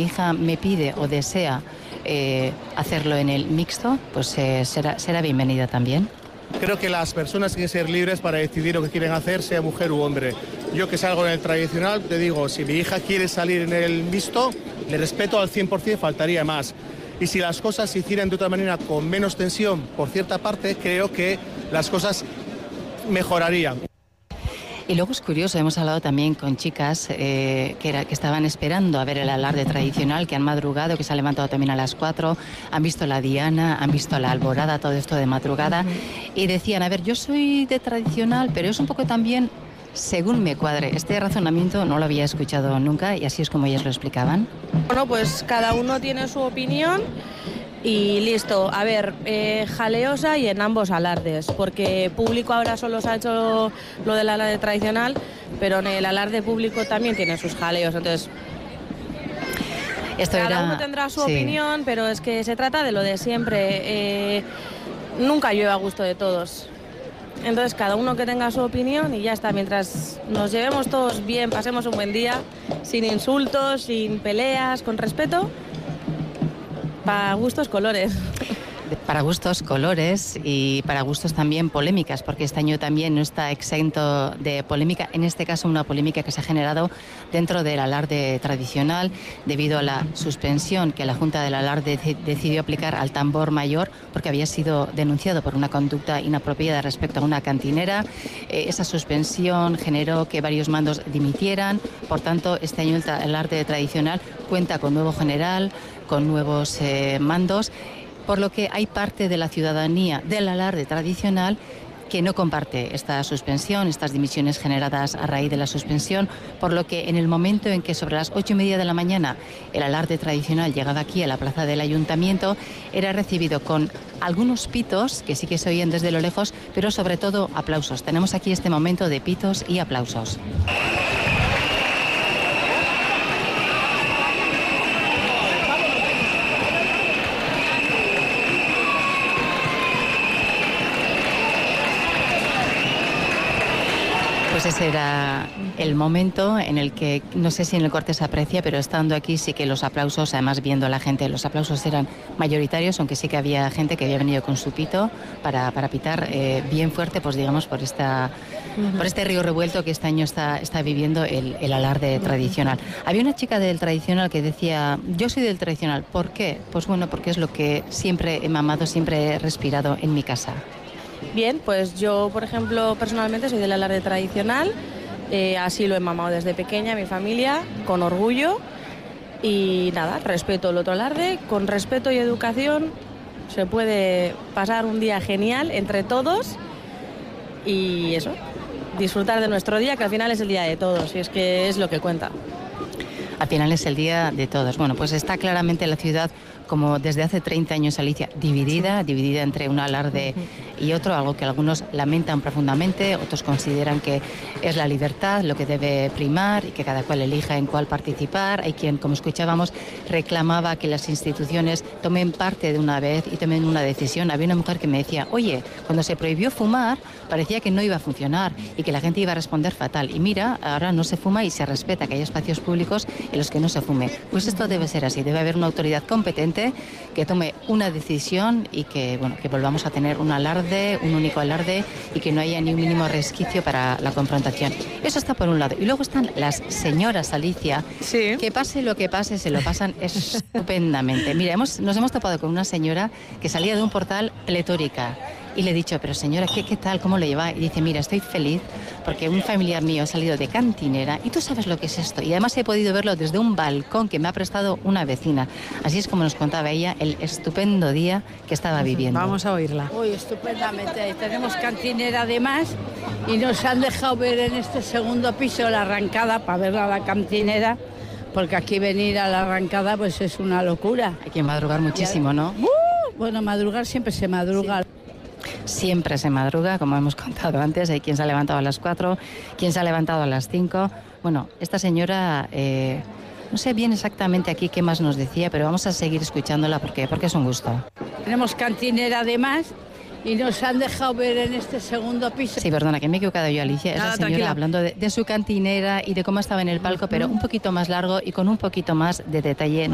hija me pide o desea hacerlo en el mixto, pues será bienvenida también. Creo que las personas tienen que ser libres para decidir lo que quieren hacer, sea mujer u hombre. Yo que salgo en el tradicional, te digo, si mi hija quiere salir en el mixto, le respeto al 100%, faltaría más. Y si las cosas se hicieran de otra manera, con menos tensión por cierta parte, creo que las cosas mejorarían. Y luego es curioso, hemos hablado también con chicas que estaban esperando a ver el alarde tradicional, que han madrugado, que se han levantado también a las 4, han visto la diana, han visto la alborada, todo esto de madrugada, y decían, a ver, yo soy de tradicional, pero es un poco también según me cuadre. Este razonamiento no lo había escuchado nunca y así es como ellas lo explicaban. Bueno, pues cada uno tiene su opinión. Y listo, a ver, jaleosa y en ambos alardes, porque público ahora solo se ha hecho lo del alarde tradicional, pero en el alarde público también tiene sus jaleos, entonces cada uno tendrá su opinión, pero es que se trata de lo de siempre, nunca llueve a gusto de todos. Entonces cada uno que tenga su opinión y ya está, mientras nos llevemos todos bien, pasemos un buen día, sin insultos, sin peleas, con respeto. Para gustos, colores. Para gustos, colores y para gustos también polémicas, porque este año también no está exento de polémica, en este caso una polémica que se ha generado dentro del alarde tradicional debido a la suspensión que la Junta del Alarde decidió aplicar al tambor mayor porque había sido denunciado por una conducta inapropiada respecto a una cantinera. Esa suspensión generó que varios mandos dimitieran, por tanto este año el alarde tradicional cuenta con nuevo general, con nuevos mandos, por lo que hay parte de la ciudadanía del alarde tradicional que no comparte esta suspensión, estas dimisiones generadas a raíz de la suspensión, por lo que en el momento en que sobre las 8:30 de la mañana el alarde tradicional llegaba aquí a la plaza del Ayuntamiento, era recibido con algunos pitos, que sí que se oían desde lo lejos, pero sobre todo aplausos. Tenemos aquí este momento de pitos y aplausos. Pues ese era el momento en el que, no sé si en el corte se aprecia, pero estando aquí sí que los aplausos, además viendo a la gente, los aplausos eran mayoritarios, aunque sí que había gente que había venido con su pito para pitar bien fuerte, pues digamos, por este río revuelto que este año está viviendo el alarde tradicional. Había una chica del tradicional que decía, yo soy del tradicional, ¿por qué? Pues bueno, porque es lo que siempre he mamado, siempre he respirado en mi casa. Bien, pues yo, por ejemplo, personalmente soy del alarde tradicional, así lo he mamado desde pequeña, mi familia, con orgullo, y nada, respeto el otro alarde, con respeto y educación se puede pasar un día genial entre todos y eso, disfrutar de nuestro día, que al final es el día de todos y es que es lo que cuenta. Al final es el día de todos. Bueno, pues está claramente la ciudad, como desde hace 30 años, Alicia, dividida entre un alarde y otro, algo que algunos lamentan profundamente, otros consideran que es la libertad lo que debe primar y que cada cual elija en cuál participar. Hay quien, como escuchábamos, reclamaba que las instituciones tomen parte de una vez y tomen una decisión. Había una mujer que me decía, oye, cuando se prohibió fumar parecía que no iba a funcionar y que la gente iba a responder fatal. Y mira, ahora no se fuma y se respeta que hay espacios públicos en los que no se fume. Pues esto debe ser así, debe haber una autoridad competente que tome una decisión y que, bueno, que volvamos a tener un alarde, un único alarde y que no haya ni un mínimo resquicio para la confrontación. Eso está por un lado. Y luego están las señoras, Alicia, sí, que pase lo que pase, se lo pasan estupendamente. Mira, nos hemos topado con una señora que salía de un portal pletórica. Y le he dicho, pero señora, ¿qué tal? ¿Cómo le lleva? Y dice, mira, estoy feliz porque un familiar mío ha salido de cantinera y tú sabes lo que es esto. Y además he podido verlo desde un balcón que me ha prestado una vecina. Así es como nos contaba ella el estupendo día que estaba viviendo. Vamos a oírla. Uy, estupendamente. Tenemos cantinera además y nos han dejado ver en este segundo piso la arrancada para ver a la cantinera, porque aquí venir a la arrancada pues es una locura. Hay que madrugar muchísimo, ¿no? Bueno, madrugar siempre se madruga. Sí. Siempre se madruga, como hemos contado antes. Hay quien se ha levantado a las 4, quien se ha levantado a las 5. Bueno, esta señora, no sé bien exactamente aquí qué más nos decía, pero vamos a seguir escuchándola porque es un gusto. Tenemos cantinera además y nos han dejado ver en este segundo piso. Sí, perdona, que me he equivocado yo, Alicia. Es la señora tranquila, hablando de su cantinera y de cómo estaba en el palco, pero un poquito más largo y con un poquito más de detalle.